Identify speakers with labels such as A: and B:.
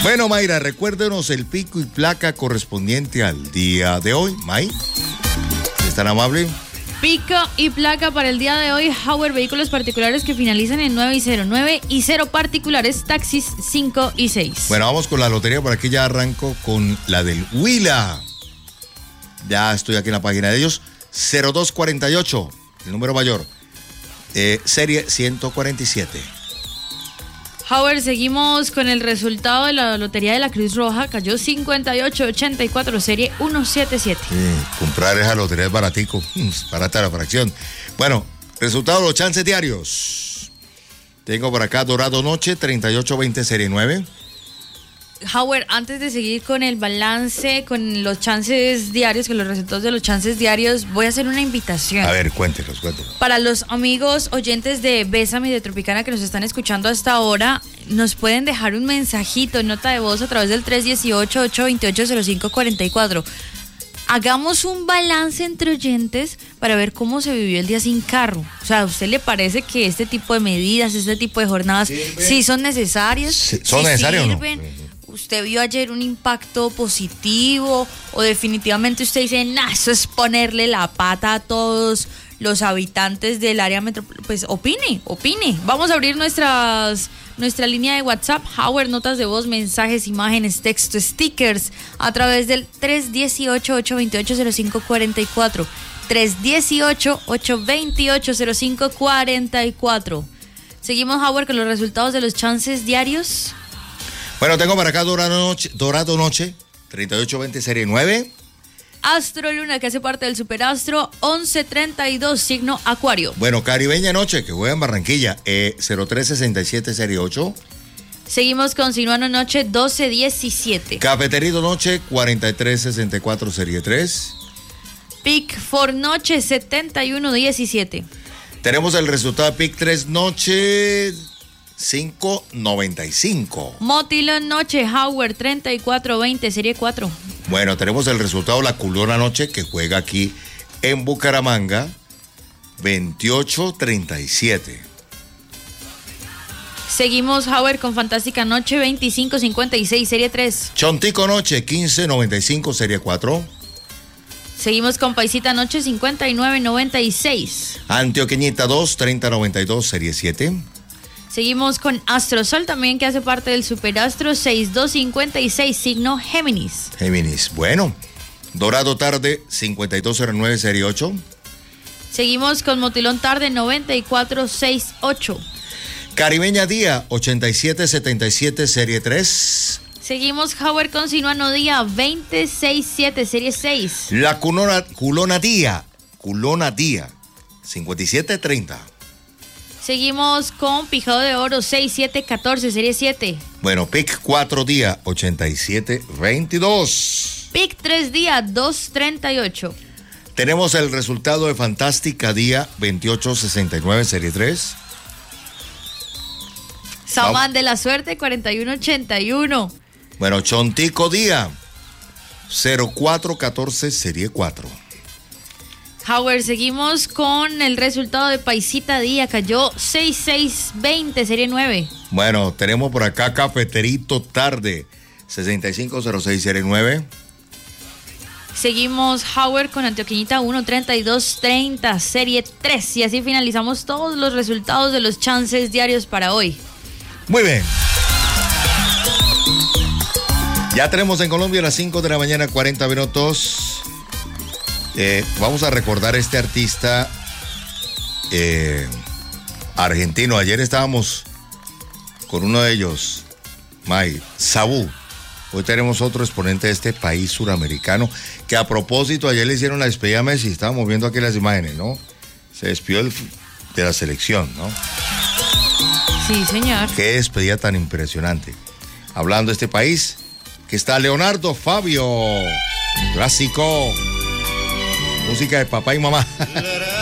A: Bueno, Mayra, recuérdenos el pico y placa correspondiente al día de hoy. May, ¿es tan amable?
B: Pico y placa para el día de hoy, Howard, vehículos particulares que finalizan en 9 y 09 y 0 particulares, taxis 5 y 6.
A: Bueno, vamos con la lotería, por aquí ya arranco con la del Huila. Ya estoy aquí en la página de ellos, 0248, el número mayor, serie 147.
B: Howard, seguimos con el resultado de la lotería de la Cruz Roja. Cayó 5884, serie 177.
A: Comprar esa lotería es baratico, barata la fracción. Bueno, resultado de los chances diarios. Tengo por acá Dorado Noche, 3820, serie 9.
B: Howard, antes de seguir con el balance, con los chances diarios, con los resultados de los chances diarios, voy a hacer una invitación.
A: A ver, cuéntenos.
B: Para los amigos oyentes de Bésame y de Tropicana que nos están escuchando hasta ahora, nos pueden dejar un mensajito, nota de voz a través del 318-828-0544. Hagamos un balance entre oyentes para ver cómo se vivió el día sin carro. O sea, ¿a usted le parece que este tipo de medidas, este tipo de jornadas, sí son necesarias?
A: ¿Son necesarias o no?
B: ¿Usted vio ayer un impacto positivo o definitivamente usted dice, nah, eso es ponerle la pata a todos los habitantes del área metropolitana? Pues opine. Vamos a abrir nuestra línea de WhatsApp, Howard, notas de voz, mensajes, imágenes, texto, stickers, a través del 318-828-0544. 318-828-0544. Seguimos, Howard, con los resultados de los chances diarios.
A: Bueno, tengo para acá Dorado Noche, 3820, serie 9.
B: Astro Luna, que hace parte del Superastro, 1132, signo Acuario.
A: Bueno, Caribeña Noche, que juega en Barranquilla, 0367, serie 8.
B: Seguimos con Sinuano Noche, 1217.
A: Cafeterito Noche, 4364, serie 3.
B: Pic for Noche, 7117.
A: Tenemos el resultado de Pic 3 Noche, 595.
B: Motilón Noche, Howard, 3420, serie 4.
A: Bueno, tenemos el resultado de la Culona Noche, que juega aquí en Bucaramanga, 2837.
B: Seguimos, Howard, con Fantástica Noche, 2556, serie 3.
A: Chontico Noche, 1595, serie 4.
B: Seguimos con Paisita Noche, 5996.
A: Antioqueñita 2, 3092, serie 7.
B: Seguimos con Astrosol también, que hace parte del Superastro, 6256, signo Géminis.
A: Bueno. Dorado Tarde, 5209, serie 8.
B: Seguimos con Motilón Tarde, 9468.
A: Caribeña Día, 8777, serie 3.
B: Seguimos, Howard, con Sinuano Día, 2067, serie 6.
A: La Culona Día, 5730.
B: Seguimos con Pijado de Oro, 6714, serie 7.
A: Bueno, PIC 4 Día, 8722.
B: PIC 3 Día, 238.
A: Tenemos el resultado de Fantástica Día, 2869, serie 3.
B: Samán de la Suerte, 4181.
A: Bueno, Chontico Día, 0414, serie 4.
B: Howard, seguimos con el resultado de Paisita Día, cayó 6620, serie 9.
A: Bueno, tenemos por acá Cafeterito Tarde, 6506, serie 9.
B: Seguimos, Howard, con Antioqueñita 13230, serie 3. Y así finalizamos todos los resultados de los chances diarios para hoy.
A: Muy bien. Ya tenemos en Colombia a las 5 de la mañana, 40 minutos. Vamos a recordar a este artista argentino. Ayer estábamos con uno de ellos, Sabú. Hoy tenemos otro exponente de este país suramericano, que a propósito ayer le hicieron la despedida a Messi. Estábamos viendo aquí las imágenes, ¿no? Se despidió de la selección, ¿no?
B: Sí, señor.
A: Qué despedida tan impresionante. Hablando de este país, que está Leonardo Fabio, clásico. Música de papá y mamá.